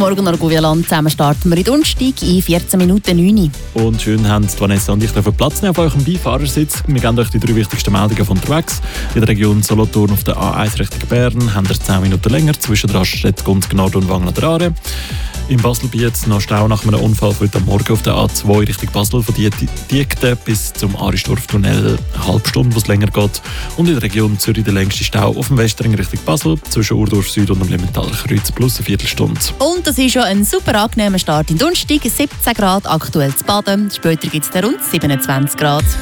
Morgen, Argovia-Land. Zusammen starten wir in Donnerstag in 14 Minuten 9. Und schön haben Vanessa und ich Platz nehmen auf eurem Beifahrersitz. Wir geben euch die 3 wichtigsten Meldungen von unterwegs. In der Region Solothurn auf der A1 Richtung Bern haben wir 10 Minuten länger zwischen Raststätte, Gunzgnad und Wang an der Aare. Im Baselbiet noch Stau nach einem Unfall heute Morgen auf der A2 Richtung Basel von Diekten bis zum Aristorf-Tunnel eine halbe Stunde, wo es länger geht. Und in der Region Zürich der längste Stau auf dem Westring Richtung Basel zwischen Urdorf Süd und dem Limentaler Kreuz plus eine Viertelstunde. Und das ist ja ein super angenehmer Start in Donnerstag. 17 Grad aktuell zu Baden. Später gibt es rund 27 Grad.